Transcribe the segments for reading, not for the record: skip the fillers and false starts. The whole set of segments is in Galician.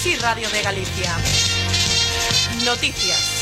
Sí, Radio de Galicia. Noticias.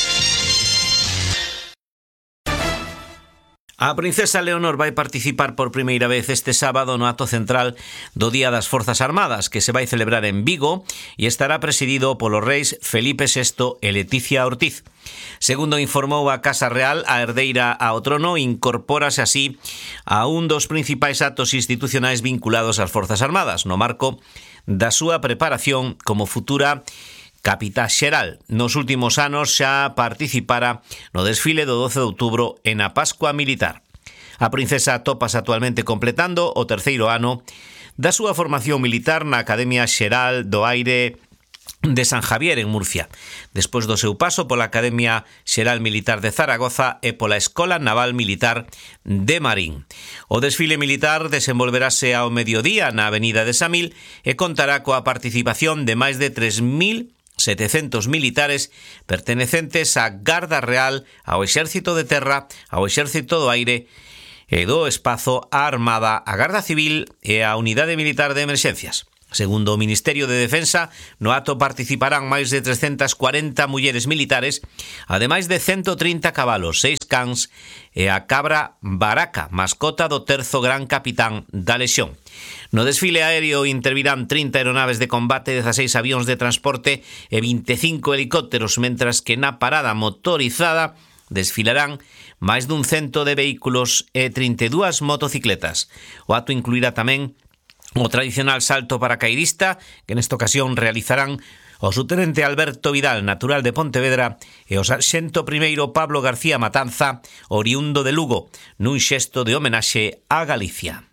A princesa Leonor vai participar por primeira vez este sábado no acto central do Día das Forzas Armadas, que se vai celebrar en Vigo e estará presidido polos reis Felipe VI e Leticia Ortiz. Segundo informou a Casa Real, a herdeira ao trono incorpórase así a un dos principais actos institucionais vinculados ás Forzas Armadas, no marco da súa preparación como futura capitá xeral. Nos últimos anos xa participara no desfile do 12 de outubro e na Pascua Militar. A princesa tópase actualmente completando o terceiro ano da súa formación militar na Academia Xeral do Aire de San Javier, en Murcia, despois do seu paso pola Academia Xeral Militar de Zaragoza e pola Escola Naval Militar de Marín. O desfile militar desenvolverase ao mediodía na Avenida de Samil e contará coa participación de máis de 3.700 militares pertenecentes á Garda Real, ao Exército de Terra, ao Exército do Aire e do Espazo, á Armada, á Garda Civil e á Unidade Militar de Emerxencias. Segundo o Ministerio de Defensa, no acto participarán máis de 340 mulleres militares, ademais de 130 cabalos, 6 cans e a cabra Baraca, mascota do terzo gran capitán da Lexión. No desfile aéreo intervirán 30 aeronaves de combate, 16 avións de transporte e 25 helicópteros, mentras que na parada motorizada desfilarán máis dun cento de vehículos e 32 motocicletas. O acto incluirá tamén o tradicional salto paracaidista, que nesta ocasión realizarán o subtenente Alberto Vidal, natural de Pontevedra, e o sarxento primeiro Pablo García Matanza, oriundo de Lugo, nun xesto de homenaxe a Galicia.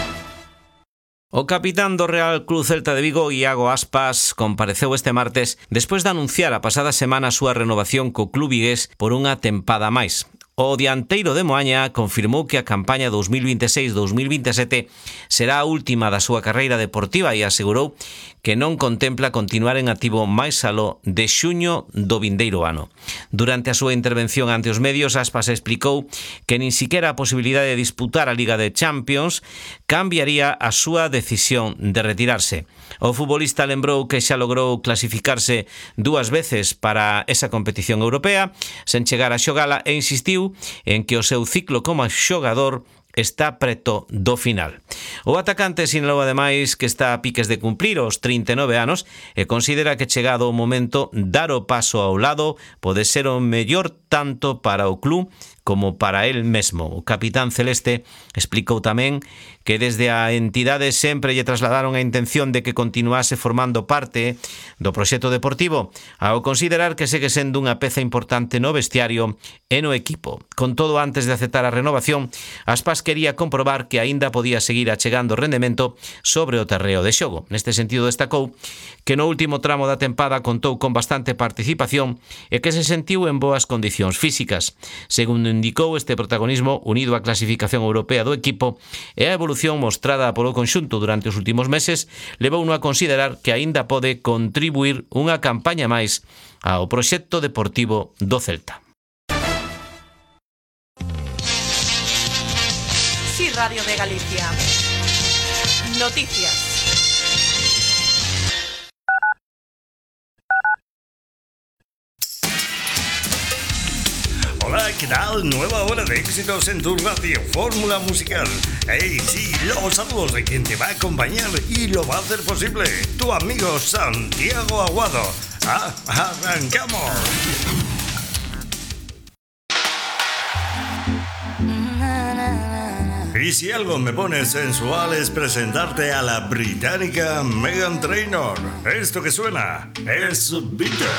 O capitán do Real Club Celta de Vigo, Iago Aspas, compareceu este martes despois de anunciar a pasada semana a súa renovación co club vigués por unha tempada máis. O dianteiro de Moaña confirmou que a campaña 2026-2027 será a última da súa carreira deportiva e asegurou que non contempla continuar en activo máis aló de xuño do vindeiro ano. Durante a súa intervención ante os medios, Aspas explicou que nin siquiera a posibilidade de disputar a Liga de Champions cambiaría a súa decisión de retirarse. O futbolista lembrou que xa logrou clasificarse 2 veces para esa competición europea, sen chegar a xogala, e insistiu en que o seu ciclo como xogador está preto do final. O atacante sinalou ademais que está a piques de cumprir os 39 anos e considera que chegado o momento dar o paso ao lado pode ser o mellor tanto para o club como para el mesmo. O capitán celeste explicou tamén que desde a entidade sempre lle trasladaron a intención de que continuase formando parte do proxecto deportivo, ao considerar que segue sendo unha peza importante no vestiario e no equipo. Con todo, antes de aceptar a renovación, Aspas quería comprobar que aínda podía seguir achegando rendemento sobre o terreo de xogo. Neste sentido, destacou que no último tramo da tempada contou con bastante participación e que se sentiu en boas condicións físicas. Segundo indicou, este protagonismo, unido á clasificación europea do equipo e a evolución mostrada polo conxunto durante os últimos meses, levouno a considerar que aínda pode contribuir unha campaña máis ao proxecto deportivo do Celta. Sí, Radio de Galicia. Noticias. Hola, ¿qué tal? Nueva hora de éxitos en tu radio Fórmula Musical. Hey, sí, los saludos de quien te va a acompañar y lo va a hacer posible, tu amigo Santiago Aguado. ¡Arrancamos! Y si algo me pone sensual es presentarte a la británica Meghan Trainor. Esto que suena es Bitter.